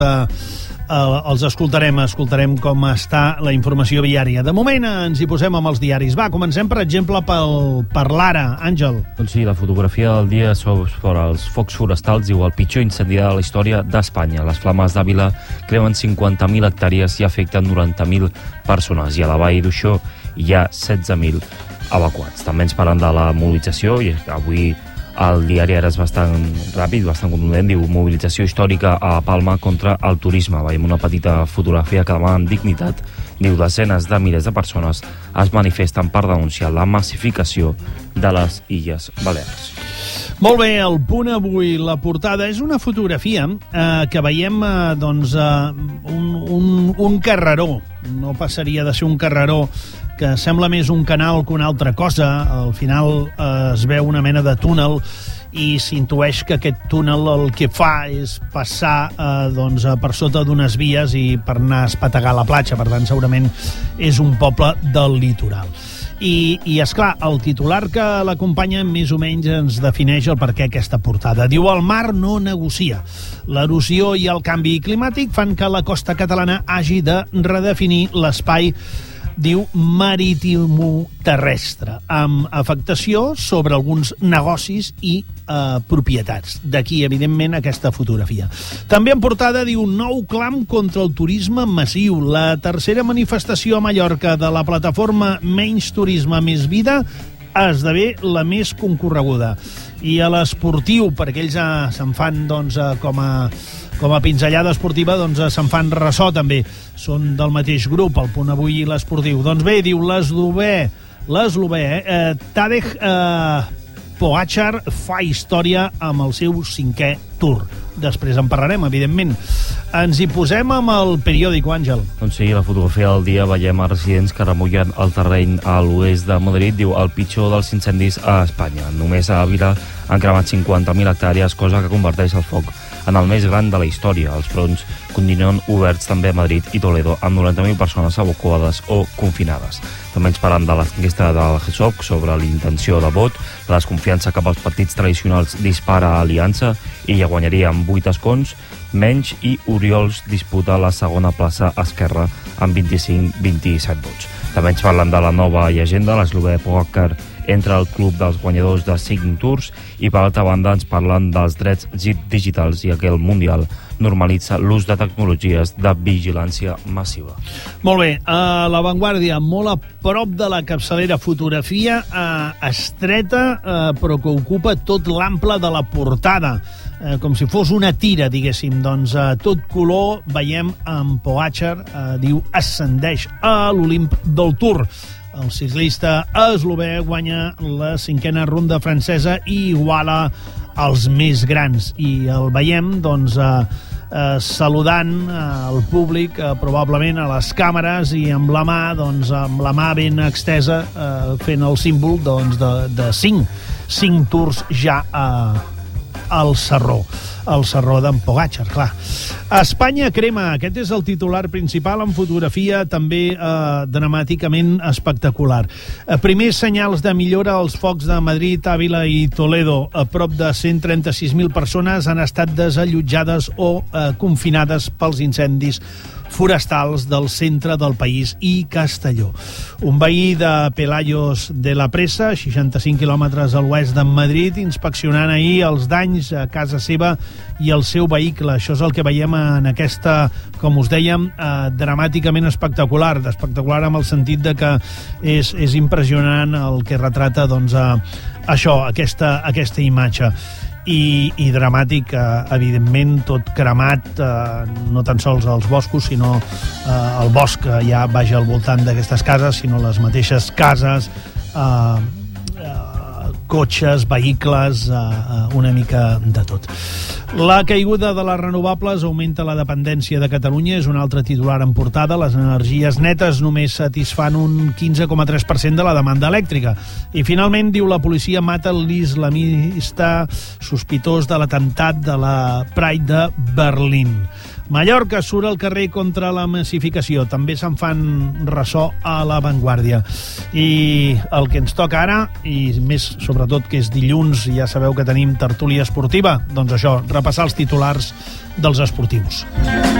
els escoltarem com està la informació viària. De moment ens hi posem amb els diaris. Va, comencem, per exemple, per l'Ara. Àngel. Doncs sí, la fotografia del dia sobre els focs forestals diu el pitjor incendi de la història d'Espanya. Les flames d'Àvila cremen 50.000 hectàrees i afecten 90.000 persones. I a la Vall d'Uixó hi ha 16.000 evacuats. També ens parlen de la mobilització i avui el diari Ara és bastant ràpid, bastant contundent. Diu mobilització històrica a Palma contra el turisme. Veiem una petita fotografia que demana amb dignitat. Diu desenes de milers de persones es manifesten per denunciar la massificació de les Illes Balears. Molt bé, el Punt avui, la portada és una fotografia que veiem un carreró. No passaria de ser un carreró, que sembla més un canal que una altra cosa. Al final es veu una mena de túnel i s'intueix que aquest túnel el que fa és passar per sota d'unes vies i per anar a espetegar la platja. Per tant, segurament és un poble del litoral. I esclar, el titular que l'acompanya més o menys ens defineix el per què aquesta portada. Diu, el mar no negocia. L'erosió i el canvi climàtic fan que la costa catalana hagi de redefinir l'espai, diu, marítimo-terrestre, amb afectació sobre alguns negocis i propietats. D'aquí, evidentment, aquesta fotografia. També en portada diu, nou clam contra el turisme massiu. La tercera manifestació a Mallorca de la plataforma Menys Turisme, Més Vida esdevé la més concorreguda. I a l'esportiu, perquè ells se'n fan com a pinzellada esportiva, se'n fan ressò també. Són del mateix grup, el Punt avui i l'esportiu. Doncs bé, diu l'eslovè, Tadej Pogačar fa història amb el seu 5è Tour. Després en parlarem, evidentment. Ens hi posem amb el periòdico, Àngel. Doncs sí, la fotografia del dia veiem a residents que remullen el terreny a l'oest de Madrid. Diu, el pitjor dels incendis a Espanya. Només a Ávila han cremat 50.000 hectàrees, cosa que converteix el foc en el més gran de la història. Els fronts continuen oberts també a Madrid i Toledo, amb 90.000 persones evacuades o confinades. També ens parlen de l'enquesta del GESOC sobre l'intenció de vot. La desconfiança cap als partits tradicionals dispara a Aliança i ja guanyaria amb 8 escons menys, i Oriols disputa la segona plaça a Esquerra amb 25-27 vots. També ens parlen de la nova llegenda, l'eslovè Pogačar entre el club dels guanyadors de 5 Tours, i per altra banda ens parlen dels drets digitals i que el Mundial normalitza l'ús de tecnologies de vigilància massiva. Molt bé, a La Vanguardia, molt a prop de la capçalera, fotografia estreta, però que ocupa tot l'ample de la portada, com si fos una tira, diguéssim. Doncs a tot color veiem en Pogačar, diu, ascendeix a l'Olimp del Tour. El ciclista eslové guanya la 5a ronda francesa i iguala els més grans. I el veiem, saludant el públic, probablement a les càmeres, i amb la mà ben extesa, fent el símbol de 5 tours ja al Sarró. El Sarró d'en Pogačar, clar. Espanya crema, aquest és el titular principal, en fotografia també dramàticament espectacular. Primers senyals de millora als focs de Madrid, Àvila i Toledo. A prop de 136.000 persones han estat desallotjades o confinades pels incendis forestals del centre del país i Castelló. Un veí de Pelayos de la Presa, 65 quilòmetres a l'oest de Madrid, inspeccionant ahir els danys a casa seva i el seu vehicle. Això és el que veiem en aquesta, com us dèiem, dramàticament espectacular. Espectacular amb el sentit de que és impressionant el que retrata això, aquesta imatge. I dramàtic, evidentment, tot cremat, no tan sols els boscos, sinó el bosc que ja vaja al voltant d'aquestes cases, sinó les mateixes cases, cotxes, vehicles, una mica de tot. La caiguda de les renovables augmenta la dependència de Catalunya, és un altre titular en portada. Les energies netes només satisfan un 15,3% de la demanda elèctrica. I finalment, diu, la policia mata l'islamista sospitós de l'atemptat de la Pride de Berlín. Mallorca surt al carrer contra la massificació. També se'n fan ressò a La Vanguardia. I el que ens toca ara, i més sobretot que és dilluns, ja sabeu que tenim tertúlia esportiva, doncs això, repassar els titulars dels esportius.